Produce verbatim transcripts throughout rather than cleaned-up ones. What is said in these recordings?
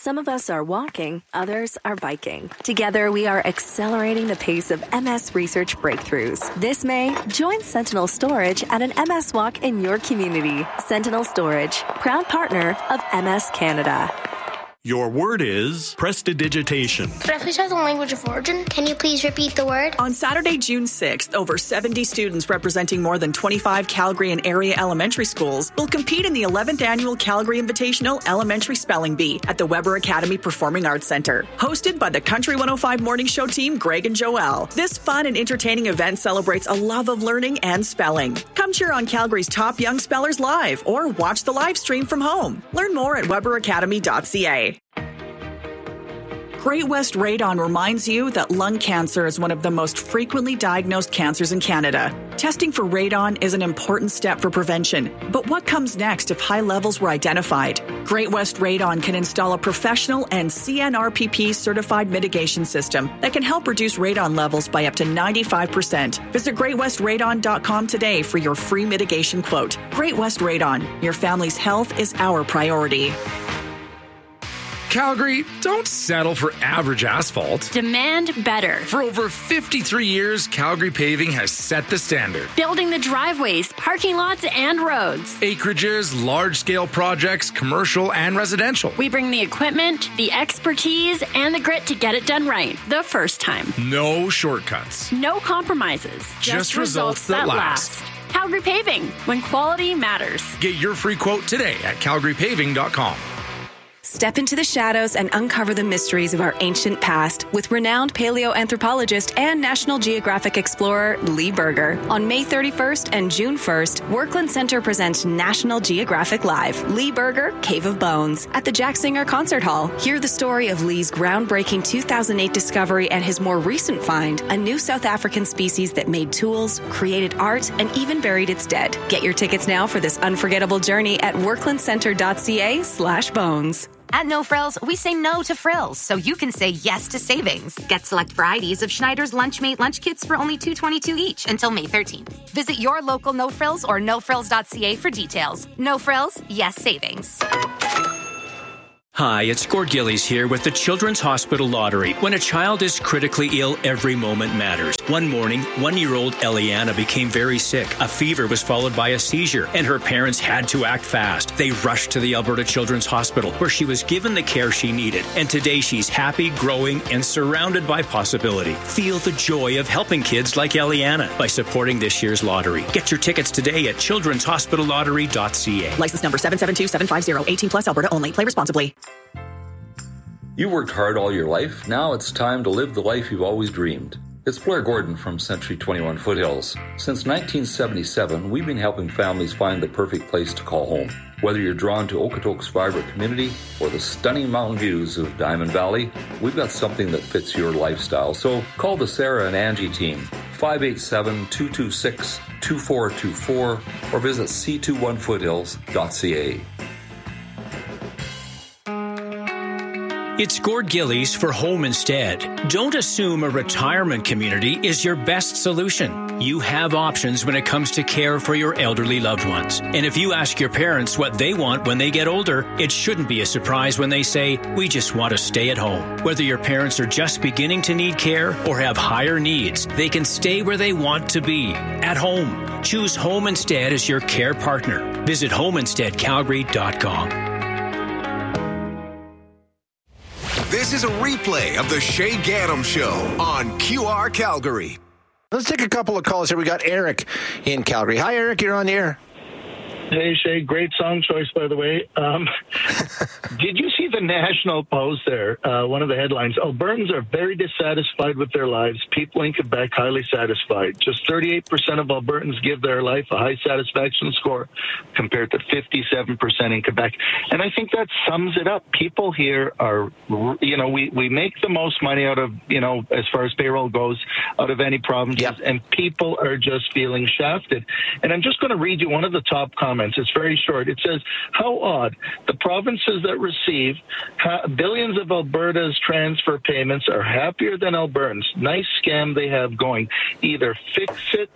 Some of us are walking, others are biking. Together, we are accelerating the pace of M S research breakthroughs. This May, join Sentinel Storage at an M S walk in your community. Sentinel Storage, proud partner of M S Canada. Your word is prestidigitation. Could I please have the language of origin? Can you please repeat the word? On Saturday, June sixth, over seventy students representing more than twenty-five Calgary and area elementary schools will compete in the eleventh Annual Calgary Invitational Elementary Spelling Bee at the Weber Academy Performing Arts Centre. Hosted by the Country one oh five Morning Show team, Greg and Joelle. This fun and entertaining event celebrates a love of learning and spelling. Come cheer on Calgary's top young spellers live or watch the live stream from home. Learn more at weber academy dot c a. Great West Radon reminds you that lung cancer is one of the most frequently diagnosed cancers in Canada. Testing for radon is an important step for prevention. But what comes next if high levels were identified? Great West Radon can install a professional and C N R P P certified mitigation system that can help reduce radon levels by up to ninety-five percent. Visit great west radon dot com today for your free mitigation quote. Great West Radon, your family's health is our priority. Calgary, don't settle for average asphalt. Demand better. For over fifty-three years, Calgary Paving has set the standard. Building the driveways, parking lots, and roads. Acreages, large-scale projects, commercial and residential. We bring the equipment, the expertise, and the grit to get it done right the first time. No shortcuts. No compromises. Just, Just results, results that, that last. last. Calgary Paving, when quality matters. Get your free quote today at calgary paving dot com. Step into the shadows and uncover the mysteries of our ancient past with renowned paleoanthropologist and National Geographic explorer Lee Berger. On May thirty-first and June first, Workland Center presents National Geographic Live, Lee Berger, Cave of Bones, at the Jack Singer Concert Hall. Hear the story of Lee's groundbreaking two thousand eight discovery and his more recent find, a new South African species that made tools, created art, and even buried its dead. Get your tickets now for this unforgettable journey at workland center dot c a slash bones. At No Frills, we say no to frills, so you can say yes to savings. Get select varieties of Schneider's Lunchmate lunch kits for only two dollars and twenty-two cents each until May thirteenth. Visit your local No Frills or no frills dot c a for details. No Frills, yes savings. Hi, it's Gord Gillies here with the Children's Hospital Lottery. When a child is critically ill, every moment matters. One morning, one-year-old Eliana became very sick. A fever was followed by a seizure, and her parents had to act fast. They rushed to the Alberta Children's Hospital, where she was given the care she needed. And today she's happy, growing, and surrounded by possibility. Feel the joy of helping kids like Eliana by supporting this year's lottery. Get your tickets today at children's hospital lottery dot c a. License number seven seven two seven five zero. eighteen plus Alberta only. Play responsibly. You worked hard all your life. Now it's time to live the life you've always dreamed. It's Blair Gordon from Century twenty-one Foothills. Since nineteen seventy-seven, we've been helping families find the perfect place to call home. Whether you're drawn to Okotoks' vibrant community or the stunning mountain views of Diamond Valley, we've got something that fits your lifestyle. So call the Sarah and Angie team, five eight seven, two two six, two four two four, or visit c two one foothills dot c a. It's Gord Gillies for Home Instead. Don't assume a retirement community is your best solution. You have options when it comes to care for your elderly loved ones. And if you ask your parents what they want when they get older, it shouldn't be a surprise when they say, we just want to stay at home. Whether your parents are just beginning to need care or have higher needs, they can stay where they want to be, at home. Choose Home Instead as your care partner. Visit home instead calgary dot com. This is a replay of the Shay Gaddam Show on Q R Calgary. Let's take a couple of calls here. We got Eric in Calgary. Hi, Eric. You're on the air. Hey, Shay. Great song choice, by the way. Um, did you see the National Post there? Uh, one of the headlines, Albertans are very dissatisfied with their lives. People in Quebec highly satisfied. Just thirty-eight percent of Albertans give their life a high satisfaction score compared to fifty-seven percent in Quebec. And I think that sums it up. People here are, you know, we, we make the most money out of, you know, as far as payroll goes, out of any provinces, yep. And people are just feeling shafted. And I'm just going to read you one of the top comments. It's very short. It says, how odd. The provinces that receive ha- billions of Alberta's transfer payments are happier than Albertans. Nice scam they have going. Either fix it or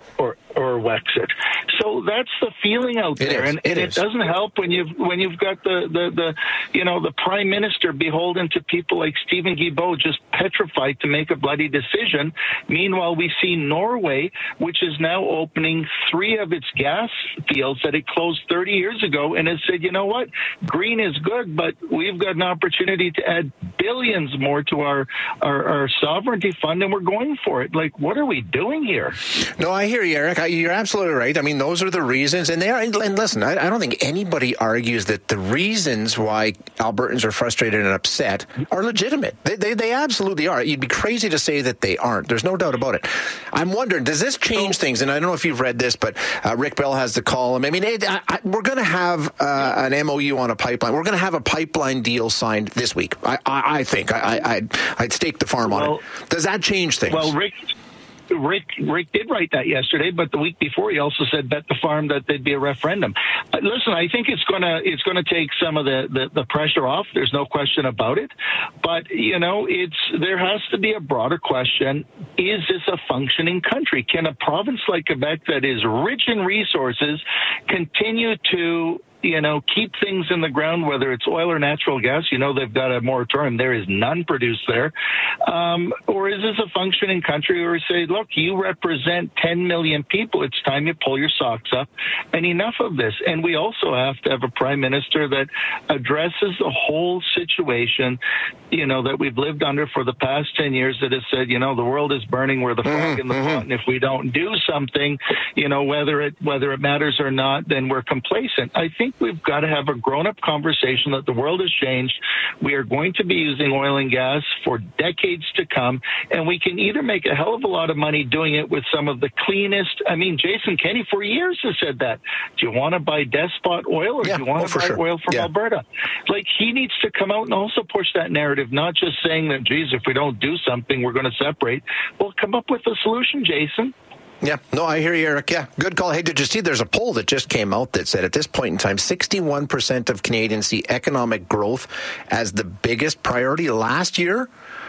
or Wexit. So that's the feeling out there, and, and it doesn't help when you've when you've got the, the, the you know the Prime Minister beholden to people like Stephen Guilbeault, just petrified to make a bloody decision. Meanwhile, we see Norway, which is now opening three of its gas fields that it closed thirty years ago, and has said, you know what, green is good, but we've got an opportunity to add billions more to our our, our sovereignty fund, and we're going for it. Like, what are we doing here? No, I hear you, Eric. I, you're absolutely right. I mean, those are the reasons, and they are. And listen, I, I don't think anybody argues that the reasons why Albertans are frustrated and upset are legitimate. They, they, they absolutely are. You'd be crazy to say that they aren't. There's no doubt about it. I'm wondering, does this change things? And I don't know if you've read this, but uh, Rick Bell has the column. I mean, it, I, I, we're going to have uh, an M O U on a pipeline. We're going to have a pipeline deal signed this week. I, I, I think. I, I, I'd, I'd stake the farm well, on it. Does that change things? Well, Rick... Rick Rick did write that yesterday, but the week before he also said bet the farm that there'd be a referendum. Uh, listen, I think it's gonna it's gonna take some of the, the, the pressure off. There's no question about it. But you know, it's there has to be a broader question: is this a functioning country? Can a province like Quebec that is rich in resources continue to you know, keep things in the ground, whether it's oil or natural gas? You know, they've got a moratorium. There is none produced there. Um, or is this a functioning country where we say, look, you represent ten million people. It's time you pull your socks up and enough of this. And we also have to have a prime minister that addresses the whole situation, you know, that we've lived under for the past ten years, that has said, you know, the world is burning. We're the frog in the pot. And if we don't do something, you know, whether it, whether it matters or not, then we're complacent. I think we've got to have a grown-up conversation that the world has changed. We are going to be using oil and gas for decades to come, and we can either make a hell of a lot of money doing it with some of the cleanest. I mean, Jason Kenney for years has said that. Do you want to buy Despot oil, or yeah, do you want oh, to buy sure. oil from yeah. Alberta? Like, he needs to come out and also push that narrative, not just saying that, geez, if we don't do something, we're going to separate. Well, come up with a solution, Jason. Yeah, no, I hear you, Eric. Yeah, good call. Hey, did you see there's a poll that just came out that said at this point in time, sixty-one percent of Canadians see economic growth as the biggest priority last year,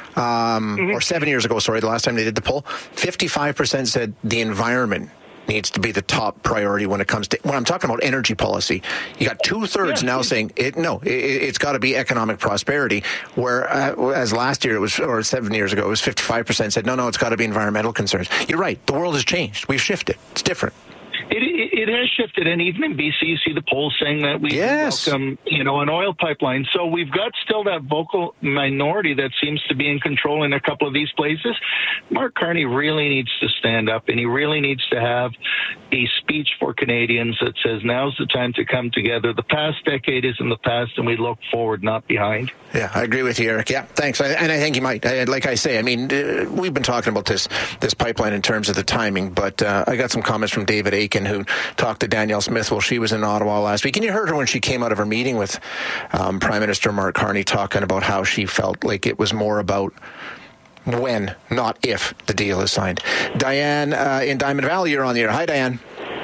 um, mm-hmm. or seven years ago, sorry, the last time they did the poll. fifty-five percent said the environment needs to be the top priority when it comes to, when I'm talking about energy policy. You got two thirds yeah. now saying it. No, it, it's got to be economic prosperity. Where uh, as last year it was, or seven years ago, it was fifty-five percent said no, no, it's got to be environmental concerns. You're right. The world has changed. We've shifted. It's different. It, it, it has shifted, and even in B C, you see the polls saying that we yes. welcome, you know, an oil pipeline. So we've got still that vocal minority that seems to be in control in a couple of these places. Mark Carney really needs to stand up, and he really needs to have a speech for Canadians that says now's the time to come together. The past decade is in the past, and we look forward, not behind. Yeah, I agree with you, Eric. Yeah, thanks. I, and I think you might. I, like I say, I mean, uh, we've been talking about this this pipeline in terms of the timing, but uh, I got some comments from David Aiken, who talked to Danielle Smith while she was in Ottawa last week. And you heard her when she came out of her meeting with um, Prime Minister Mark Carney, talking about how she felt like it was more about when, not if, the deal is signed. Diane uh, in Diamond Valley, you're on the air. Hi, Diane.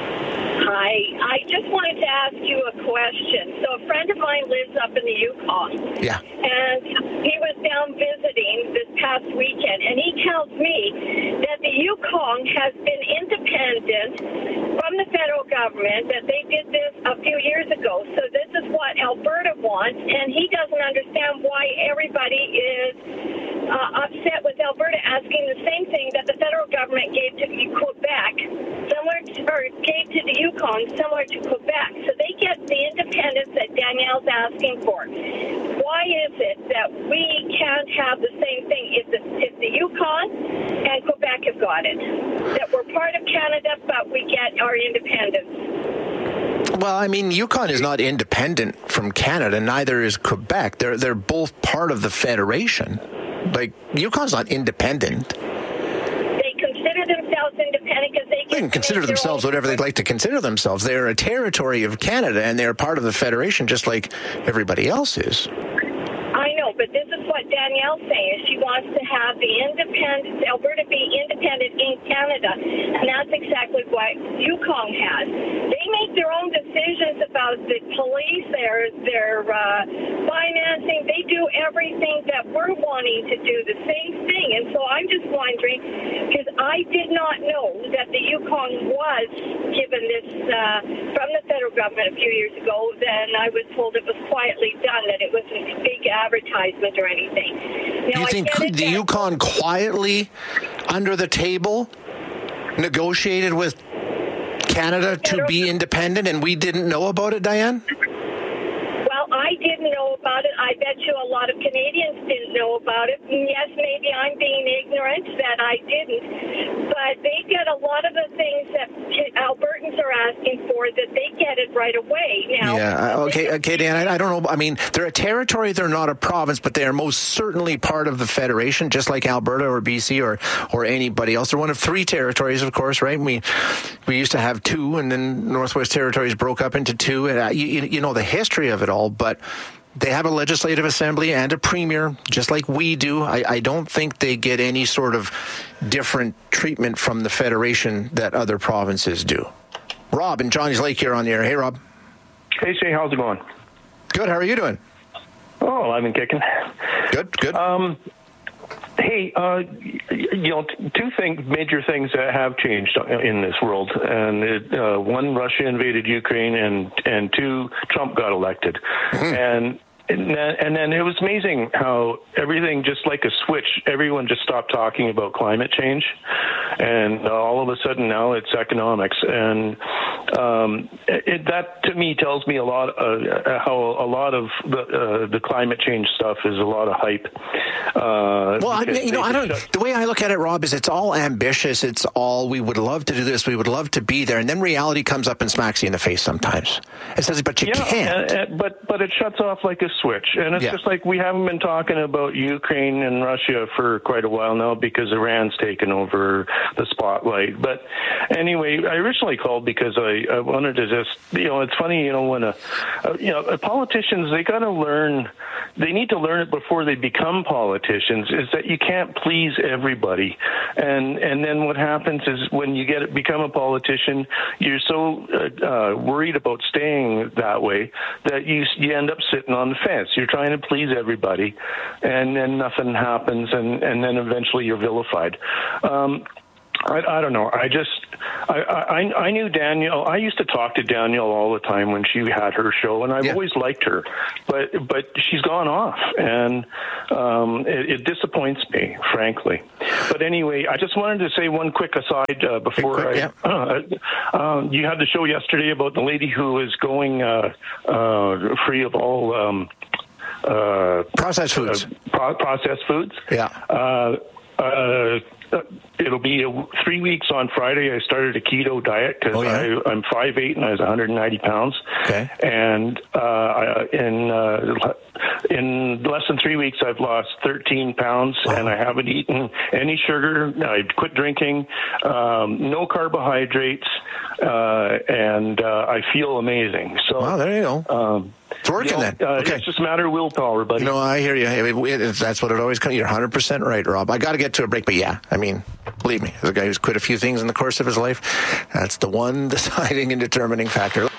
Hi. I just wanted to ask you a question. So a friend of mine lives up in the Yukon. Yeah. And he was down visiting this past weekend, and he tells me that the Yukon has been independent from the federal government, that they did this a few years ago. So this is what Alberta wants, and he doesn't understand why everybody is uh, upset with Alberta asking the same thing that the federal government gave to Quebec, similar to, or gave to the Yukon, similar to Quebec. So they get the independence that Danielle's asking for. Why is it that we can't have the same thing if the, if the Yukon and Quebec have got it? That we're part of Canada, but we get our independence. Well, I mean, Yukon is not independent from Canada. Neither is Quebec. They're they're both part of the Federation. Like, Yukon's not independent. They consider themselves independent because they, they can consider themselves whatever they'd like to consider themselves. They're a territory of Canada, and they're part of the Federation just like everybody else is. I know, but this is what Danielle's saying. She wants to have the independence, Alberta be independent in Canada, and that's exactly what Yukon has. They make their own decisions about the police, their their uh, financing. They do everything that we're wanting to do, the same thing. And so I'm just wondering, because I did not know that the Yukon was given this uh, from the federal government a few years ago. Then I was told it was quietly done, that it wasn't a big advertisement or anything. Now, you think the Yukon quietly, under the table, negotiated with Canada to be independent, and we didn't know about it, Diane? Well, I didn't know about it. I bet you a lot of Canadians didn't know about it. And yes, maybe I'm being ignorant that I didn't. But they get a lot of the things that Albertans are asking for, that they get it right away. Now, yeah, okay, okay, Dan, I, I don't know. I mean, they're a territory, they're not a province, but they are most certainly part of the Federation, just like Alberta or B C or, or anybody else. They're one of three territories, of course, right? We we used to have two, and then Northwest Territories broke up into two. And uh, you, you know the history of it all, but they have a legislative assembly and a premier, just like we do. I, I don't think they get any sort of different treatment from the Federation that other provinces do. Rob in Johnny's Lake here on the air. Hey, Rob. Hey, Shay, how's it going? Good. How are you doing? Oh, I've been kicking. Good, good. Um, hey, uh, you know, two things, major things that have changed in this world, and it, uh, one, Russia invaded Ukraine, and and two, Trump got elected, mm-hmm. and. And then, and then it was amazing how everything, just like a switch, everyone just stopped talking about climate change. And uh, all of a sudden now it's economics. And um, it, that, to me, tells me a lot uh, how a lot of the, uh, the climate change stuff is a lot of hype. Uh, well, I mean, you know, I don't. Shut- the way I look at it, Rob, is it's all ambitious. It's all, we would love to do this. We would love to be there. And then reality comes up and smacks you in the face sometimes. It says, but you yeah, can't. Uh, but, but it shuts off like a switch. And it's yeah. just like we haven't been talking about Ukraine and Russia for quite a while now because Iran's taken over the spotlight. But anyway, I originally called because I, I wanted to just, you know, it's funny, you know, when a, uh, you know, politicians, they got to learn, they need to learn it before they become politicians, is that you can't please everybody. And and then what happens is when you get become a politician, you're so uh, uh, worried about staying that way that you you end up sitting on the fence. You're trying to please everybody, and then nothing happens, and, and then eventually you're vilified. Um, I, I don't know. I just, I, I, I knew Danielle. I used to talk to Danielle all the time when she had her show, and I've yeah. always liked her. But, but she's gone off, and um, it, it disappoints me, frankly. But anyway, I just wanted to say one quick aside uh, before quick, I. Yeah. Uh, uh, you had the show yesterday about the lady who is going uh, uh, free of all um, uh, processed foods. Uh, pro- processed foods. Yeah. Uh, uh, Uh, it'll be a, three weeks on Friday. I started a keto diet because oh, yeah? I'm five eight and I was one hundred ninety pounds. Okay. And uh, I, in uh, in less than three weeks, I've lost thirteen pounds, wow. and I haven't eaten any sugar. I quit drinking, um, no carbohydrates, uh, and uh, I feel amazing. So, wow, there you go. Um, It's working, you know, then. Uh, okay. It's just a matter of willpower, buddy. No, I hear you. I mean, it, that's what it always comes. You're one hundred percent right, Rob. I got to get to a break, but yeah, I mean, believe me, as a guy who's quit a few things in the course of his life, that's the one deciding and determining factor.